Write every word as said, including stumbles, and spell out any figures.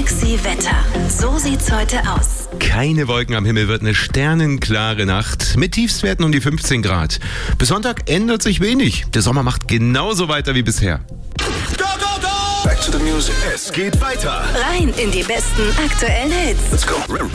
Flexi Wetter. So sieht's heute aus. Keine Wolken am Himmel, wird eine sternenklare Nacht mit Tiefstwerten um die fünfzehn Grad. Bis Sonntag ändert sich wenig. Der Sommer macht genauso weiter wie bisher. Go, go, go! Back to the music. Es geht weiter. Rein in die besten aktuellen Hits. Let's go.